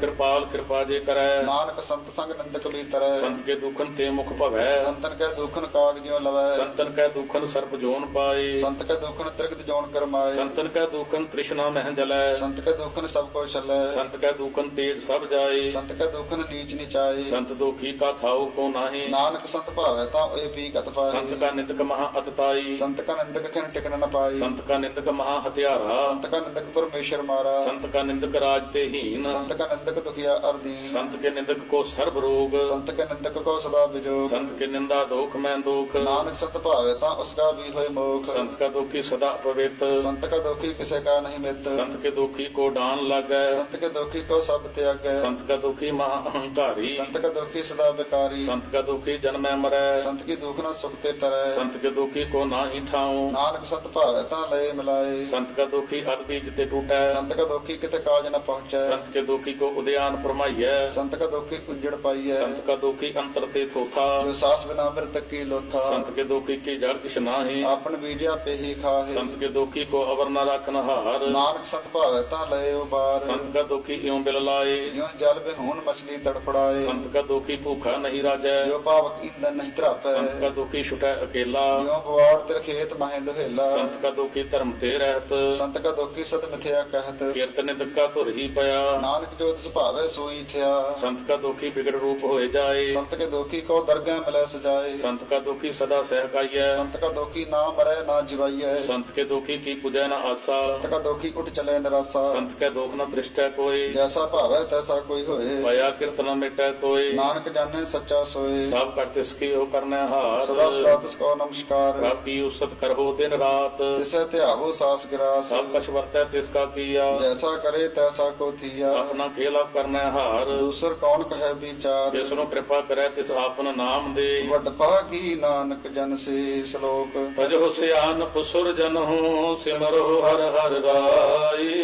कृपाल कृपा जे करै नानक संत संग निंदक भी तरੈ संत के दुखन ते मुख भवै संतन कै दुखन काग ज्यों लवै संतन कै दुखन सर्प जोन पाए संत कै दुखन त्रिगत जोन करमाए संतन कै दुखन तृष्णा मह जलै संत कै दुखन सब को छलै संत कै दुखन तेज सब जाए संत कै दुखन नीच निचाए संत दुखी का थाऊ को नाही नानक संत भावै ता ए पी कत पाए संत का निंदक महा अतताई संत का निंदक खिन टिकन न पाई संत का निंदक महा हत्यारा संत का निंदक परमेश्वर मारा संत का निंदक राज ते हीन संत का निंदक दुखिया अर्दीन संत के निंदक को सर्व रोग संत के निंदक को सदा विजोग संत के निंदा दोख में दुख नानक संत भावै ता उसका भी होय मोख संत का दुखी सदा पवित्र संत का दुखी किसे का नहीं मित संत के दुखी को डान लगै संत के दुखी को सब त्यागै संत का दुखी महा अहंकारी संत का दुखी सदा बेकारी संत का दुखी जन्म मरै संत की दुख न सुख ते तरੈ संत के दुखी को नाही ठाऊं नानक संत भावै ता लय मिलाए संत का दुखी अद बीज ते टूटै संत का दुखी किते काज न पहुँचै संत के दुखी को उद्यान परमाइयै संत का दुखी उजड़ पाइयै संत का दुखी अंतर ते थोथा जो सास बिना मृतक की लोथा संत के दुखी की जड़ किछ नाही आपन बीजा पे ही खाहे संत के दुखी को अवर न रखन हार नानक संत भावै ता लय उबार संत का दुखी इਉਂ बिल लाए ज्यों जल बिहून मछली तड़फड़ाए संत का दुखी भूखा नहीं राजै जो पावक ईंधन नहीं त्रापै संत का दुखी छुटै अकेला ज्यों बवाड़ तिर खेत माहे दुहेला संत का दुखी धर्म ते रहत संत का दुखी सद मिथ्या कहत कीर्तन निंदक का धुर ही पया नानक जो तिस भावै सोई थिया संत का दुखी बिगड़ रूप होए जाए संत के दुखी को दरगाह मिलै सजाए संत का दुखी सदा सहकाइयै संत का दुखी ना मरै ना जिवाइयै संत के दुखी की पूजै न आसा संत का दुखी उठ चले निरासा संत के दुख न दृष्टै कोई जैसा भावै तैसा कोई होए पया कीर्तन न मिटै कोई नानक जाने सच्चा सोए सब कर तिसकी हो करनै हाथ सदा सदा तिसको नमस्कार राखी उसत करहो दिन रात तिसे त्यागो सास गिरास सब कछ वर्तै तिसका किया जैसा करे तैसा को थिया अपना खेला करनै हार दूसर कौन कहे विचार जिसनु कृपा करै तिस आपन नाम दे वड भागी नानक जन से श्लोक तजो सियान पुसुर जनहु सिमरो हर हर राई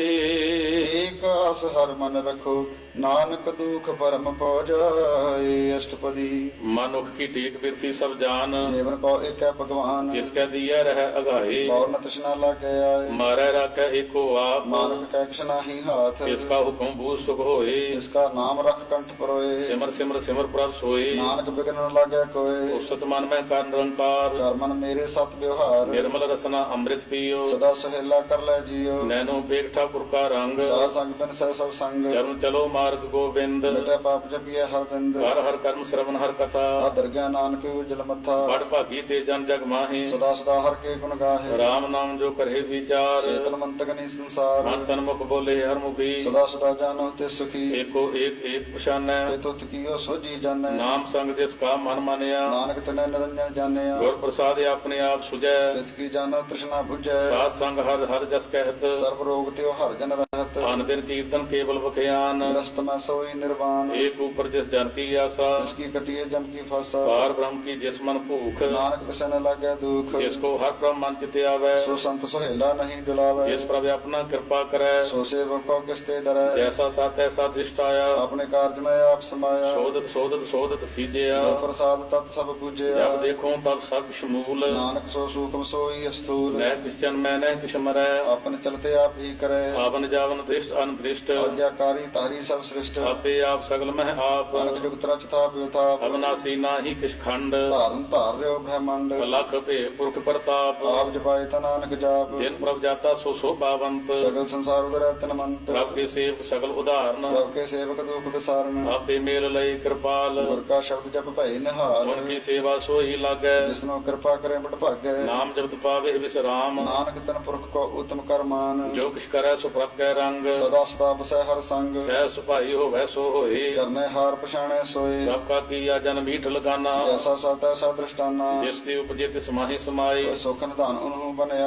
एक आस हर मन रखो नानक दुख परम पौ जाए अष्टपदी मनुख की टेक बिरती सब जान जीवन को एक है भगवान जिसके दिया रह अगाए और न तृष्णा लागे आए मारै राखै एको आप नानक टैक्ष नाही हाथ किसका हुक्म भूत सुख होए जिसका नाम रख कंठ परोए सिमर सिमर सिमर प्रभ सोए नानक बिघ्न न लागे कोय उसत मन में कर निरंकार कर मन मेरे सत व्यवहार निर्मल रसना अमृत पियो सदा सहेला कर ले जियो नैनो पेट ठाकुर का रंग साध संग बिन सह सब संग चरण चलो मार्ग गोविंद मिटे पाप जपिए हर बिंद हर हर कर्म श्रवण हर कथा दरगाह नानक उजल मथा बड़ भागी ते जन जग माहि सदा सदा हर के गुण गाहे राम नाम जो करे विचार चेतन मंतक नि संसार मन तन मुख बोले हर मुखी सदा सदा जानो ते सुखी एको एक एक पछानै ते तुत कियो सोजी जाने नाम संग जिसका मन मानिया नानक तने निरंजन जाने गुर प्रसाद अपने आप सुजै तिसकी जानो तृष्णा बुझै साध संग हर हर जस कहत सर्व रोग त्यो हर जन रहत अन दिन कीर्तन केवल बखयान रस्त में सोई निर्वाण एक ऊपर जिस जन की आशा जिसकी कटिए जम की फासा पार ब्रह्म की जिस मन भूख नानक तिसे न लागे दुख जिसको हर ब्रह्म मन चित आवे सो संत सोहेला नहीं डुलावे जिस प्रभु अपना कृपा करे सो सेवक को किसते डरै जैसा सा तैसा दृष्ट आया अपने कार्य में आप समाया शोधत शोधत शोधत सीजया जो प्रसाद तत् सब पूजया जब देखो तब सब शमूल नानक सो सूक्ष्म सोई स्थूल न क्रिश्चन मैं न किश मरै अपन चलते आप ही करे पावन जावन दृष्ट अनदृष्ट आज्ञाकारी तारी सब सृष्ट आपे आप सगल मह आप नानक जुगत रच था व्योताप अविनाशी नाही किश खंड धारन धार रहो ब्रह्मांड लख पे पुरख प्रताप आप जपाए ता नानक जाप जिन प्रभ जाता सो शोभावंत सगल संसार उदर तन मंत प्रभ के सेवक सगल उदाहरण प्रभ के सेवक दुख विसारण आपे मेल लय कृपाल गुर का शब्द जप भई निहाल उनकी सेवा सो ही लागै जिसनो कृपा करे बट भागै नाम जपत पावे विश्राम नानक तन पुरख को उत्तम कर मान जो किछ करै सो प्रभ कै रंग सदा सदा बसै हर संग सह सुभाई होवै सो होए करने हार पछाणे सोए प्रभ का किया जन मीठ लगाना जैसा सा तैसा दृष्टाना जिस दी उपजे तिस माहि समाई सुख निधान उन्हु बनया